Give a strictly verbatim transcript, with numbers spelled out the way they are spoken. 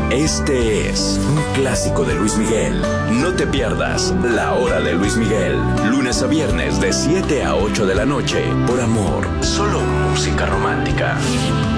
Este es un clásico de Luis Miguel. No te pierdas La Hora de Luis Miguel. Lunes a viernes de siete a ocho de la noche. Por Amor. Solo música romántica.